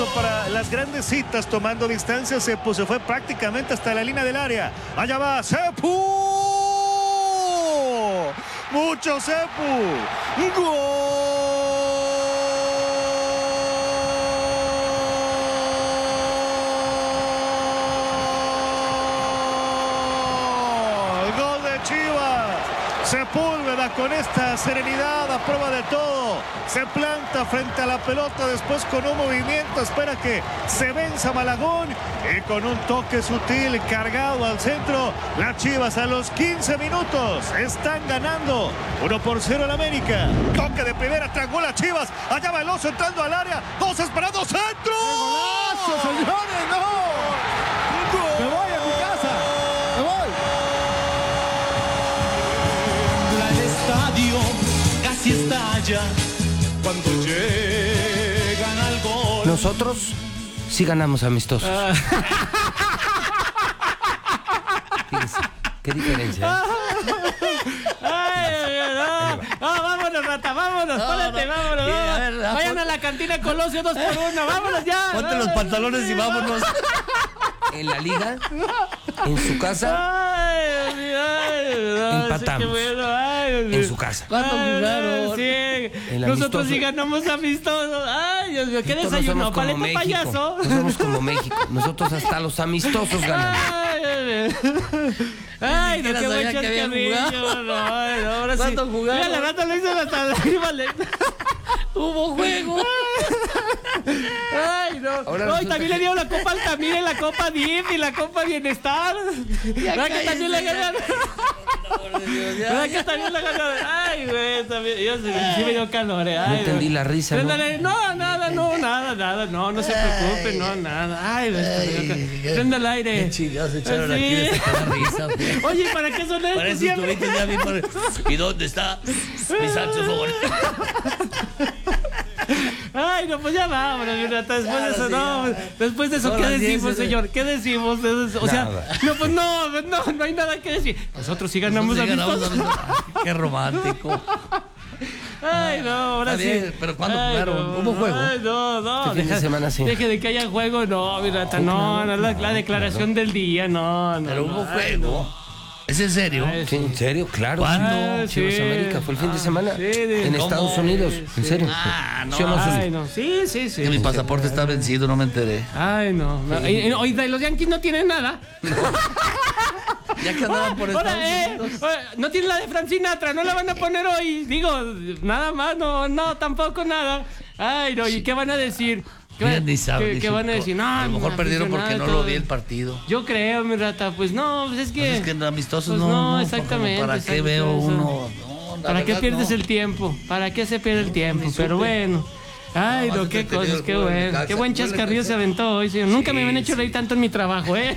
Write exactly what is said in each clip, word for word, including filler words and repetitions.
para las grandes citas, tomando distancia. Sepu se fue prácticamente hasta la línea del área. Allá va Sepu. Mucho Sepu. ¡Gol! ¡Gol de Chivas! Sepúlveda con esta serenidad, a prueba de todo, se planta frente a la pelota, después con un movimiento espera que se venza Malagón y con un toque sutil cargado al centro, las Chivas a los quince minutos están ganando uno por cero al América. Toque de primera, triangula Chivas, allá va el oso entrando al área, dos esperando, centro. ¡Golazo, señores! ¡No! ¡Me voy a mi casa! ¡Me voy! Casi estalla cuando llegan al gol. Nosotros sí ganamos amistosos. Ah. Fíjense, qué diferencia. ¿eh? Ay, no. No, vámonos, rata, vámonos, no, párate, no. vámonos. No. A ver, vayan a la cantina Colosio dos por uno, vámonos ya. Ponte los pantalones y vámonos. En la liga, en su casa, ay, ay, ay, no, empatamos. Sí, bueno, ay, en su casa. ¿Cuándo jugaron? Sí. Nosotros sí ganamos amistosos. Ay, Dios mío, ¿qué desayuno? No ¿Paleta payaso? No somos como México. Nosotros hasta los amistosos ganamos. Ay, ay, ay, no, qué buen chascarrillo. No, no, ahora sí. ¿Cuánto jugaron? Mira, la rata lo hizo hasta arriba. Hubo juego. Ay, no. Hoy también le dieron la Copa Altamira y la Copa D I F y la Copa Bienestar. ¿Verdad que también le ganaron? ¿Verdad que también le ganaron? Ay, güey, también. Yo sí me dio calor, eh. No entendí la risa, ¿no? No, nada, no, nada, nada. No, no se preocupe, no, nada. Ay, güey, prenda el aire. Qué chingados echaron aquí de esta risa, güey. Oye, ¿para qué son estos? Parece que estuviste ya bien por... ¿Y dónde está mi saxofón? Ay, no, pues ya vámonos, mi rata. Después ya, de eso, sí, no. Ya. Después de eso, ¿qué decimos, señor? ¿Qué decimos? O sea, nada. no, pues no, no, no hay nada que decir. Nosotros sí ganamos a amistosos. Qué romántico. Ay, no, ahora Está sí. Bien, pero ¿cuándo jugaron? ¿Hubo juego? Ay, no, no. Este fin de semana sí. Deje de que haya juego, no, mi rata. No, no, la, la declaración del día, no, no. Pero hubo no, juego. No. ¿Es en serio? Ay, sí, en serio, claro. ¿Cuándo? Ah, Chivas sí. América, fue el fin de semana. Ah, sí, de... En ¿Cómo? Estados Unidos, en serio. Ah, no. ¿Sí o no, Ay, no. Sí, sí, sí. Que mi pasaporte está vencido, no me enteré. Ay, no. no. Y, y, y los Yankees no tienen nada. Ya que andaban por Estados Ahora, eh, Unidos. no tienen la de Frank Sinatra, no la van a poner hoy. Digo, nada más, no, no, tampoco nada. Ay, no, ¿y qué van a decir? ¿Qué, ni sabe, ¿Qué, ¿qué van a decir? No, a lo mejor perdieron porque no lo vi el partido. Yo creo, mi rata, pues no, pues es que... Pues es que en amistosos pues no, no, no, exactamente. ¿para qué exactamente, veo eso. uno? No, ¿Para qué verdad, pierdes no. el tiempo? ¿Para qué se pierde el tiempo? Ni Pero supe. bueno. Ay, Nada no, más qué entretenido cosas, el qué juego de bueno. Necaxa. Qué buen ¿Tú le chascarrillo se Necaxa? aventó hoy, señor. Nunca Sí, me habían hecho reír sí. tanto en mi trabajo, ¿eh?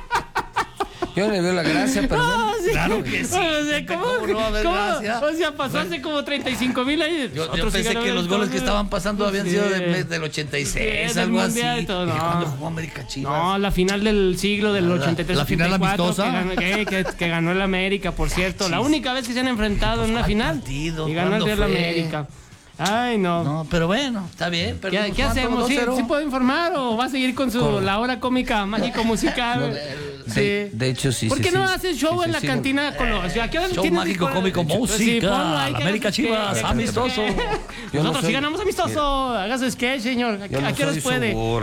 Yo le veo la gracia, pero bueno. Ah, sí. Claro que sí. O sea, ¿cómo, ¿Cómo no va a haber cómo? gracia? O sea, pasó hace como treinta y cinco mil años. Yo, yo Otros pensé sigan que los hablando. goles que estaban pasando habían Sí. sido de, del ochenta y seis, Sí, del algo así. Mundial y todo, no. ¿Cuándo jugó América Chivas? No, la final del siglo del La- ochenta y tres la final ochenta y cuatro, amistosa. que ganó, que, que, que ganó el América, por cierto. La Sí. única vez que se han enfrentado en una ¿cuál final. partido? Y ganó el ¿Cuándo Real fue? América. Ay, no. No, pero bueno, está bien. ¿Qué, perdimos, ¿qué ¿cuánto? hacemos? ¿Sí, dos cero. ¿Sí puedo informar o va a seguir con su Con- la hora cómica, mágico musical? De, de hecho, sí. ¿Por sí, qué no sí. haces show Sí, en sí, la sí, cantina con los... O sea, ¿qué hora Show tienes mágico, disponible? cómico, Sí, música. ponlo ahí, que América hagas sketch, Chivas, que hagas amistoso. sketch. Yo no Nosotros sí soy- ganamos amistoso. Hagas sketch, señor. ¿A, Yo no ¿a qué horas soy puede? su burro.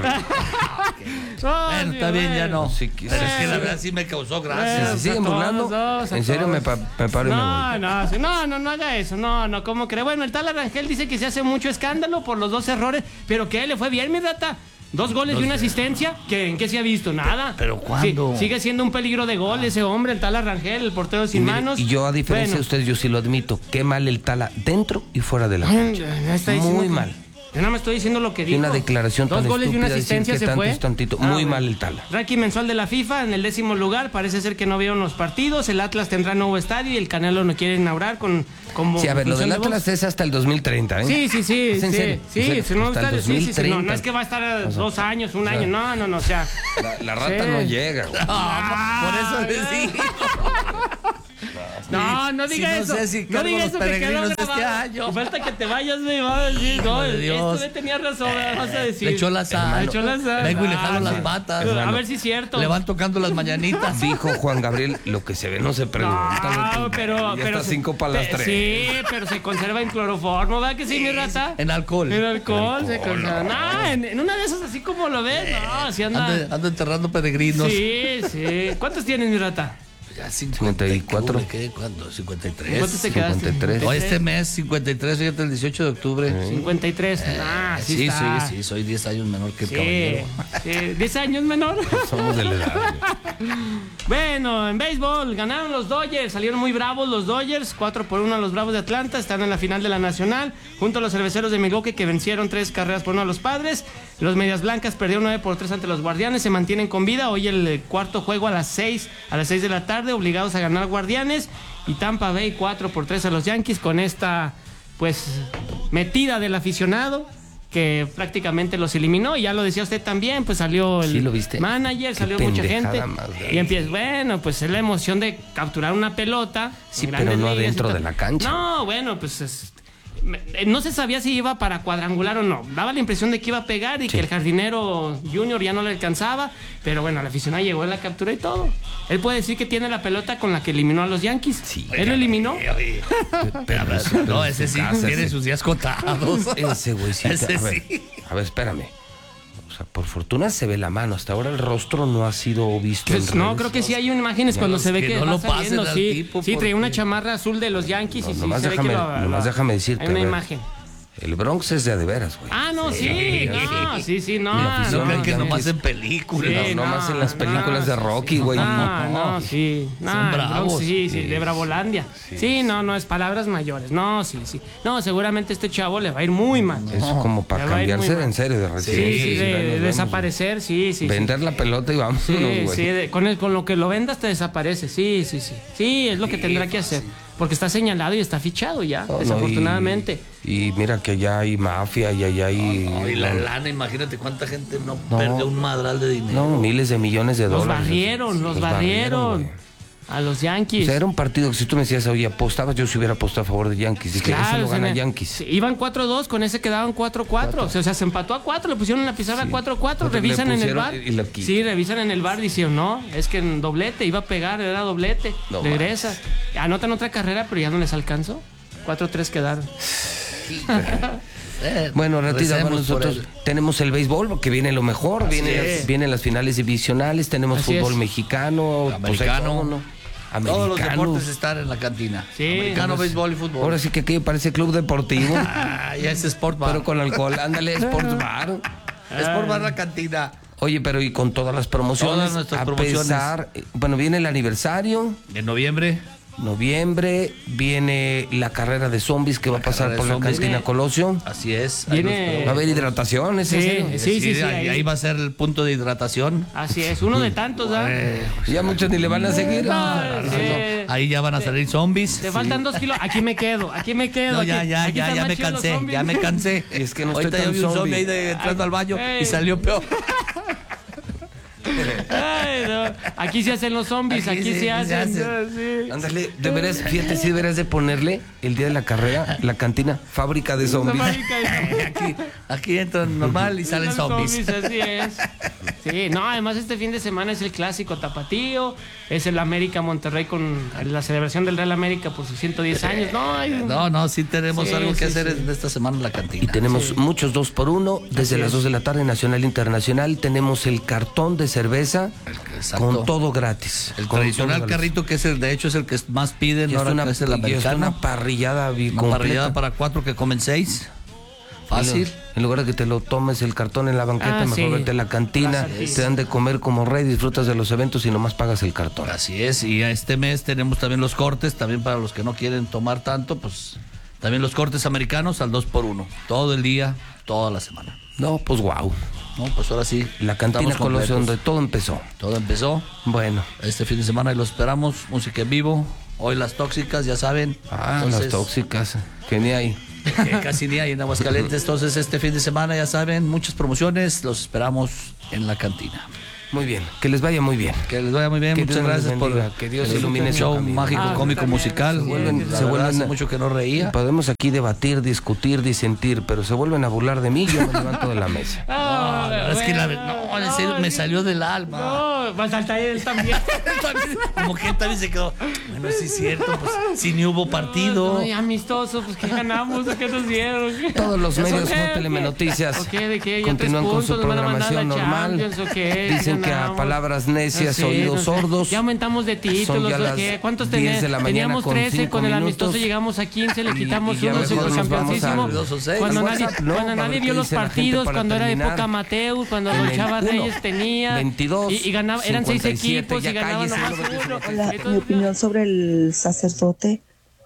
No, Bueno, sí, está bien, ya bueno. no. Sí, que- Pero es que la Bueno. verdad sí me causó Bueno, gracia. Si se siguen a todos, burlando, dos, a en serio me, todos. pa- me paro y me No, voy. no, sí, no, no, no haga eso, no, no, ¿cómo cree? Bueno, el tal Arangel dice que se hace mucho escándalo por los dos errores, pero que le fue bien, mi rata. Dos goles y una asistencia, ¿que, ¿en qué se ha visto? Nada. ¿Pero cuándo? Sí, sigue siendo un peligro de gol ese hombre, el tal Arangel, el portero Y, sin mire, manos. y yo, a diferencia Bueno. de ustedes, yo sí lo admito. Qué mal el Tala dentro y fuera de la Ay, cancha. ya está diciendo Muy que- mal. Yo nada más estoy diciendo lo que Y dijo. una declaración Dos tan goles y una estúpida, decir asistencia que se tanto fue. es tantito. Ah, Muy bueno. mal el Tala. Ranking mensual de la FIFA en el décimo lugar. Parece ser que no vieron los partidos. El Atlas tendrá nuevo estadio y el Canelo no quiere inaugurar con como Sí, a ver, lo del función de Atlas box. es hasta el dos mil treinta, ¿eh? Sí, sí, sí, ¿Es en sí, serio? sí, ¿En serio? sí, nuevo Hasta el estadio, sí, sí, sí, no, no dos mil treinta. es que va a estar O sea, dos años, un o sea, año, no, no, no, o sea. La, la rata Sí. no llega, güey. Ah, por eso decía. No, no diga sí, no eso. sé si no cargo diga los eso que quedó peregrinos de este grabado. año. Falta que te vayas, me va a decir. No, de Dios. esto me tenía razón, vas a decir. Le echó la sal. Le echó la sal. Vengo y le jalo Ah, las sí. patas. A hermano. ver si es cierto. Le van tocando las mañanitas. Dijo Juan Gabriel, lo que se ve no se pregunta. No, pero. Ya pero está se- cinco para las pe- tres. Sí, pero se conserva en cloroformo, ¿verdad que sí, mi rata? En alcohol. En alcohol, se conserva. No, en, en una de esas así como lo ves, no, así anda. Ando, ando enterrando peregrinos. Sí, sí. ¿Cuántos tienes, mi rata? Ya cincuenta y cuatro. ¿Qué, qué, ¿Cuándo? cincuenta y tres. ¿Cuántos te quedaste? cincuenta y tres. Hoy este mes, cincuenta y tres, fíjate, el dieciocho de octubre. cincuenta y tres. Ah, sí, sí, está. sí, sí, soy diez años menor que el Sí, caballero. sí, diez años menor. Somos de la edad. Bueno, en béisbol ganaron los Dodgers, salieron muy bravos los Dodgers, cuatro por uno a los Bravos de Atlanta, están en la final de la Nacional, junto a los Cerveceros de Milwaukee que vencieron tres carreras por uno a los Padres. Los Medias Blancas perdieron nueve por tres ante los Guardianes, se mantienen con vida. Hoy el eh, cuarto juego a las seis, a las seis de la tarde, obligados a ganar Guardianes. Y Tampa Bay cuatro por tres a los Yankees con esta, pues, metida del aficionado que prácticamente los eliminó. Y ya lo decía usted también, pues salió el ¿Sí lo viste? manager, Qué salió mucha pendejada gente. más grande. Y empieza, bueno, pues es la emoción de capturar una pelota. Sí, en pero Grandes no Ligas y adentro tal. de la cancha. No, bueno, pues es- me- no se sabía si iba para cuadrangular o no. Daba la impresión de que iba a pegar y Sí. que el jardinero Junior ya no le alcanzaba. Pero bueno, la aficionado llegó a la captura y todo. Él puede decir que tiene la pelota con la que eliminó a los Yankees. Sí. Él lo eliminó. Pero, No, ese sí casa, tiene sí. sus días contados. Ese güey sí. Ese a ver, sí. a ver, espérame. O sea, por fortuna se ve la mano. Hasta ahora el rostro no ha sido visto. Pues en no, redes. creo que sí hay imágenes cuando se ve que que, no va lo pasen saliendo, al sí. tipo Sí, traía una porque- chamarra azul de los Yankees y No, sí nomás se ve déjame- que lo, nomás lo- déjame decirte, hay una a ver. imagen. El Bronx es de a de veras, güey. Ah, no, sí, no, sí, sí, no. La afición No no, creen que ya nomás empieza- en películas. Sí, no, nomás en las no, películas de sí, Rocky, sí. güey. No, No, no, sí. No, son el Bronx, bravos. Sí, sí, de Bravolandia. Sí, no, no, es palabras mayores. No, sí, sí. No, seguramente este chavo le va a ir muy mal. Es como para Le va a ir cambiarse muy de mal. en serio de Sí, residencia. sí, y de, ahí nos de vemos. desaparecer, sí, sí. sí. Vender la pelota y vámonos, Sí, güey. sí, de- con, el, con lo que lo vendas te desaparece, sí, sí, sí. Sí, es lo que tendrá que hacer. Porque está señalado y está fichado ya, No, no, desafortunadamente. y, y mira que ya hay mafia y allá hay. No, y la no, lana, imagínate cuánta gente no, No. perdió un madral de dinero. no, miles de millones de Los dólares. barrieron, los, barrieron. güey. a los O Yankees. sea, era un partido que si tú me decías, oye, apostabas, yo si hubiera apostado a favor de Yankees. Y que ese lo o sea, gana en el- Yankees. sí, iban cuatro dos, con ese quedaban cuatro cuatro. O sea, se empató a cuatro, le pusieron en la pizarra Sí. cuatro cuatro. Le Revisan en el pusieron bar. y- y lo quitan. Sí, revisan en el bar. Dicen, no, es que en doblete, iba a pegar, era doblete. No Regresa. Anotan otra carrera, pero ya no les alcanzó. cuatro tres quedaron. Eh, Bueno, ratita, recemos bueno, por nosotros él. tenemos el béisbol, porque viene lo mejor, vienen es. las, vienen las finales divisionales, tenemos Así fútbol es. mexicano, pues, Americano. hay todo, ¿no? Todos los Americano. deportes están en la cantina. Sí. Americano, Pues, béisbol y fútbol. Ahora sí que aquí parece club deportivo, Ah, ya es Sport Bar. pero con alcohol. Ándale, Sports Bar. Sport Bar la cantina. Oye, pero y con todas las promociones, Todas nuestras a promociones. pesar, eh, bueno, viene el aniversario, En noviembre. noviembre, viene la carrera de zombies que va a pasar carrera de por la zombies. cantina Viene- Colosio. Así es. Ahí Viene- Va a haber hidratación, ¿es en Sí, serio? sí, sí, sí, ahí, ahí. ahí va a ser el punto de hidratación. Así es, uno de tantos, ¿ah? Ya muchos ni le van a seguir. No, sí. Ahí ya van a salir zombies. Te faltan dos kilos. Aquí me quedo, aquí me quedo. No, aquí- ya, ya, aquí ya, están ya más me chidos los cansé, zombies. ya me cansé. Y es que no Ahorita estoy ya tan vi un zombie zombie. ahí de, entrando al baño Ey. y salió peor. Ay, no. Aquí se hacen los zombies, Aquí aquí, sí, se hacen. se Ah, sí. Ándale, deberías, fíjate, sí deberías de ponerle el día de la carrera, la cantina, fábrica de La zombies. fábrica de- Aquí, aquí entran normal y salen Los zombies. Así es. Sí, no, además este fin de semana es el clásico tapatío, es el América Monterrey con la celebración del Real América por sus ciento diez años. No, hay un- No, no, sí tenemos Sí, algo que sí, hacer sí. en esta semana en la cantina. Y tenemos muchos dos por uno, desde Así las es. dos de la tarde, nacional e internacional. Tenemos el cartón de cerveza Exacto. con todo gratis. El Con tradicional todo gratis. carrito que es el, de hecho, es el que más piden, Y hasta ahora una, que es el y hasta americano. una parrillada bi- Una completa. parrillada para cuatro que comen seis. Fácil. En lugar de que te lo tomes el cartón en la banqueta, Ah, mejor sí. vete a la cantina, Así es. te dan de comer como rey, disfrutas de los eventos y nomás pagas el cartón. Así es, y a este mes tenemos también los cortes, también para los que no quieren tomar tanto, pues también los cortes americanos al dos por uno, todo el día, toda la semana. No, pues wow. No, pues ahora sí. La cantina estamos Colosio, completos. donde todo empezó. Todo empezó, Bueno. este fin de semana y lo esperamos, música en vivo, hoy las tóxicas, ya saben. Ah, Entonces, las tóxicas. Que ni hay. que casi ni hay en Aguascalientes, entonces este fin de semana ya saben, muchas promociones, los esperamos en la cantina. Muy bien, que les vaya muy bien. Que les vaya muy bien, que muchas Dios gracias por bendiga, que Dios el ilumine su show camino. mágico, Ah, cómico, también. musical. Se vuelven- La se verdad, vuelven- hace mucho que no reía. Podemos aquí debatir, discutir, disentir, pero se vuelven a burlar de mí, yo me levanto de la mesa. Ah, No, la verdad es que la ve- no, en serio, me salió del alma. No, va a saltar él también. Como que él también se quedó. Bueno, sí es cierto, pues si ni hubo partido. Ay, amistoso, pues ¿qué ganamos? ¿Qué nos dieron? ¿Qué? Todos los medios ¿O qué? J L M Noticias ¿O qué? ¿De qué? ¿Ya continúan tres con su puntos? ¿Nos van a mandar programación a la normal. Champions, o qué? Dicen que a Ganamos. palabras necias, No sé, oídos no sé. sordos. Ya aumentamos de Son títulos, ya ¿o las qué? ¿Cuántos diez teníamos? de la mañana Teníamos con trece, cinco con el minutos. amistoso llegamos a quince, le Y- quitamos y ya uno, mejor nos vamos supercampeoncísimo. al dos o seis. Cuando Al nadie, WhatsApp, ¿no? cuando Para nadie ver vio qué los dice la gente partidos, para cuando era terminar. época Mateo, cuando En Don el Chava uno, Reyes tenía. veintidós, y, y ganaba, eran seis cincuenta y siete, equipos ya y ganaban cállese, nomás no me uno. Hola, mi Entonces, opinión sobre el sacerdote.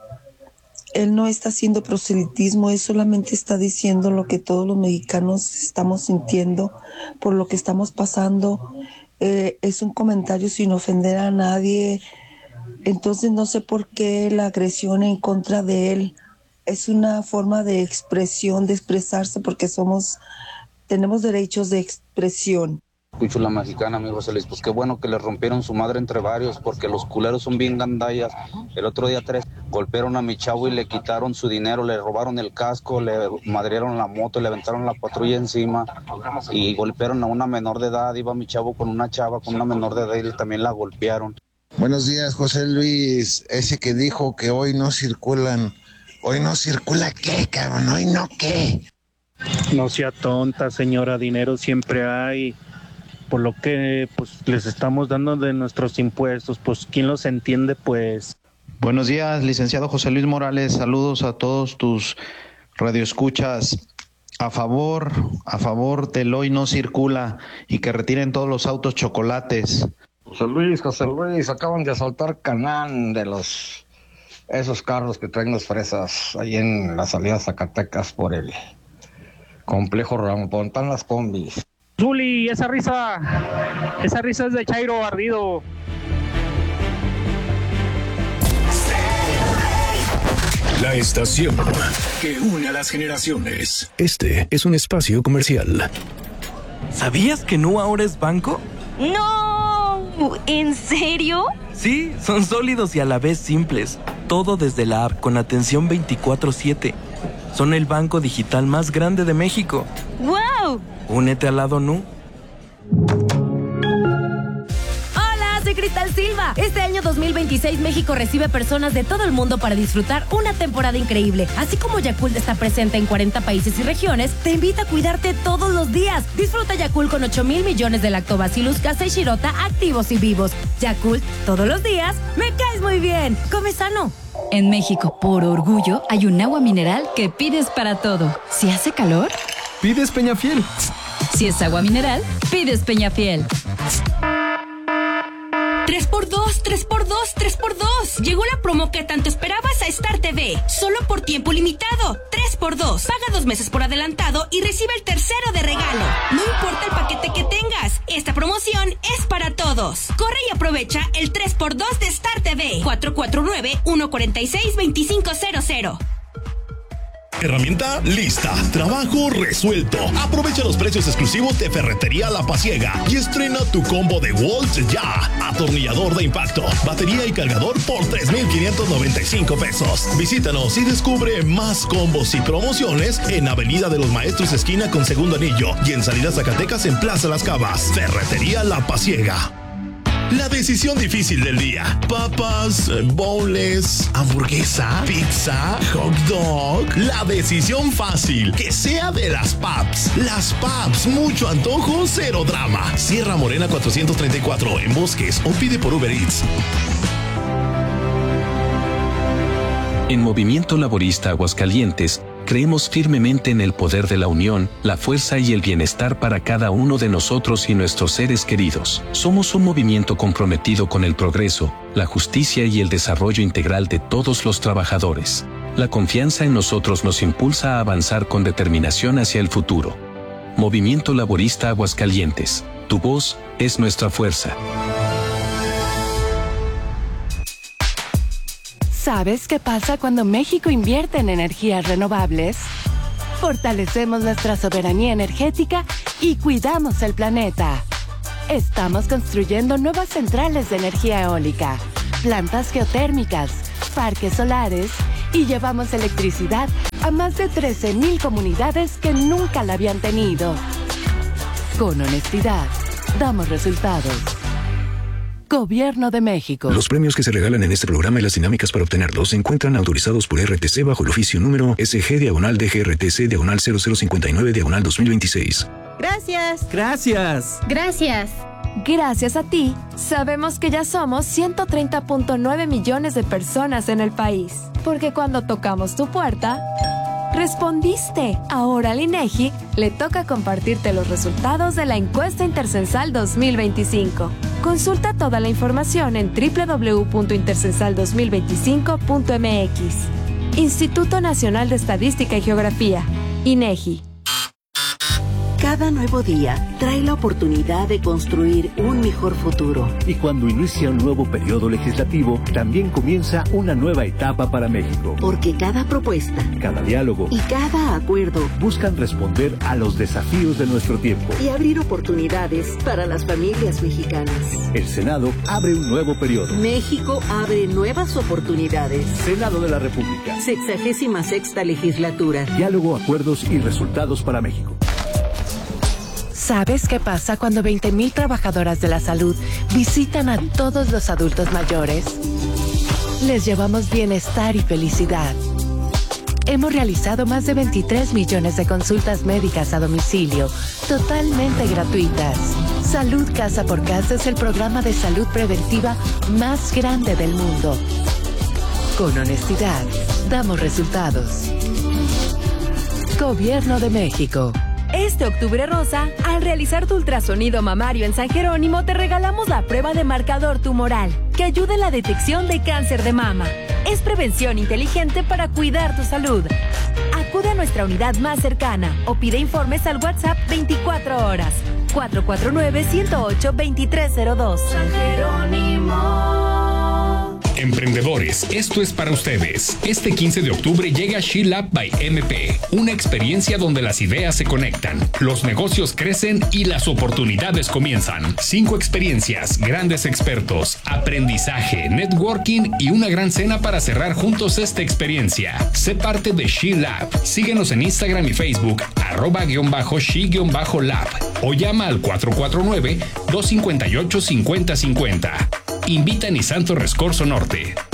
Él no está haciendo proselitismo, él solamente está diciendo lo que todos los mexicanos estamos sintiendo por lo que estamos pasando. Eh, es un comentario sin ofender a nadie. Entonces no sé por qué la agresión en contra de él. Es una forma de expresión, de expresarse, porque somos, tenemos derechos de expresión. Escucho la mexicana, mi José Luis, pues qué bueno que le rompieron su madre entre varios, porque los culeros son bien gandallas. El otro día tres golpearon a mi chavo y le quitaron su dinero, le robaron el casco, le madrearon la moto, le aventaron la patrulla encima y golpearon a una menor de edad. Iba mi chavo con una chava, con una menor de edad y también la golpearon. Buenos días, José Luis. Ese que dijo que hoy no circulan. ¿Hoy no circula qué, cabrón? ¿Hoy no qué? No sea tonta, señora, dinero siempre hay. Por lo que pues les estamos dando de nuestros impuestos, pues ¿quién los entiende, pues? Buenos días, licenciado José Luis Morales. Saludos a todos tus radioescuchas. A favor, a favor del hoy no circula y que retiren todos los autos chocolates. José Luis, José Luis, acaban de asaltar Canán de los esos carros que traen las fresas ahí en la salida de Zacatecas por el complejo Rampontán, las combis. Zuli, esa risa, esa risa es de Chairo ardido. La estación que une a las generaciones. Este es un espacio comercial. ¿Sabías que Nu ahora es banco? ¡No! ¿En serio? Sí, son sólidos y a la vez simples. Todo desde la app con atención veinticuatro siete. Son el banco digital más grande de México. ¡Wow! Únete al lado Nu. Hola, soy Cristal Silva. Este año dos mil veintiséis México recibe personas de todo el mundo para disfrutar una temporada increíble. Así como Yakult está presente en cuarenta países y regiones, te invita a cuidarte todos los días. Disfruta Yakult con ocho mil millones de Lactobacillus casei shirota activos y vivos. Yakult, todos los días, me caes muy bien. Come sano. En México, por orgullo, hay un agua mineral que pides para todo. Si hace calor, pides Peñafiel. Si es agua mineral, pides Peñafiel. tres por dos, tres por dos, tres por dos. Llegó la promo que tanto esperabas a Star T V. Solo por tiempo limitado. tres por dos. Paga dos meses por adelantado y recibe el tercero de regalo. No importa el paquete que tengas. Esta promoción es para todos. Corre y aprovecha el tres por dos de Star T V. cuatro cuatro nueve, uno cuatro seis, dos cinco cero cero. Herramienta lista, trabajo resuelto. Aprovecha los precios exclusivos de Ferretería La Pasiega y estrena tu combo de Waltz ya. Atornillador de impacto, batería y cargador por tres mil quinientos noventa y cinco pesos. Visítanos y descubre más combos y promociones en Avenida de los Maestros esquina con Segundo Anillo y en Salida Zacatecas en Plaza Las Cavas. Ferretería La Pasiega. La decisión difícil del día. Papas, boneless, hamburguesa, pizza, hot dog. La decisión fácil. Que sea de las Paps. Las Paps, mucho antojo, cero drama. Sierra Morena cuatrocientos treinta y cuatro en Bosques o pide por Uber Eats. En Movimiento Laborista Aguascalientes, creemos firmemente en el poder de la unión, la fuerza y el bienestar para cada uno de nosotros y nuestros seres queridos. Somos un movimiento comprometido con el progreso, la justicia y el desarrollo integral de todos los trabajadores. La confianza en nosotros nos impulsa a avanzar con determinación hacia el futuro. Movimiento Laborista Aguascalientes. Tu voz es nuestra fuerza. ¿Sabes qué pasa cuando México invierte en energías renovables? Fortalecemos nuestra soberanía energética y cuidamos el planeta. Estamos construyendo nuevas centrales de energía eólica, plantas geotérmicas, parques solares y llevamos electricidad a más de trece mil comunidades que nunca la habían tenido. Con honestidad, damos resultados. Gobierno de México. Los premios que se regalan en este programa y las dinámicas para obtenerlos se encuentran autorizados por R T C bajo el oficio número S G diagonal D G R T C diagonal cero cero cincuenta y nueve diagonal dos mil veintiséis. Gracias. Gracias. Gracias. Gracias a ti, sabemos que ya somos ciento treinta punto nueve millones de personas en el país. Porque cuando tocamos tu puerta, respondiste. Ahora al INEGI le toca compartirte los resultados de la encuesta Intercensal dos mil veinticinco. Consulta toda la información en doble u doble u doble u punto intercensal dos mil veinticinco punto m x. Instituto Nacional de Estadística y Geografía, INEGI. Cada nuevo día trae la oportunidad de construir un mejor futuro. Y cuando inicia un nuevo periodo legislativo, también comienza una nueva etapa para México. Porque cada propuesta, cada diálogo y cada acuerdo buscan responder a los desafíos de nuestro tiempo y abrir oportunidades para las familias mexicanas. El Senado abre un nuevo periodo. México abre nuevas oportunidades. Senado de la República. Sexagésima sexta legislatura. Diálogo, acuerdos y resultados para México. ¿Sabes qué pasa cuando veinte mil trabajadoras de la salud visitan a todos los adultos mayores? Les llevamos bienestar y felicidad. Hemos realizado más de veintitrés millones de consultas médicas a domicilio, totalmente gratuitas. Salud Casa por Casa es el programa de salud preventiva más grande del mundo. Con honestidad, damos resultados. Gobierno de México. Este octubre rosa, al realizar tu ultrasonido mamario en San Jerónimo, te regalamos la prueba de marcador tumoral, que ayuda en la detección de cáncer de mama. Es prevención inteligente para cuidar tu salud. Acude a nuestra unidad más cercana o pide informes al WhatsApp veinticuatro horas, cuatro cuatro nueve, uno cero ocho, dos tres cero dos. San Jerónimo. Emprendedores, esto es para ustedes. Este quince de octubre llega She Lab by M P, una experiencia donde las ideas se conectan, los negocios crecen y las oportunidades comienzan. Cinco experiencias, grandes expertos, aprendizaje, networking y una gran cena para cerrar juntos esta experiencia. Sé parte de She Lab. Síguenos en Instagram y Facebook, arroba guión bajo she guión bajo lab, o llama al cuatro cuatro nueve, dos cinco ocho, cinco cero cinco cero. Invita a Nissan Torres Corso Norte.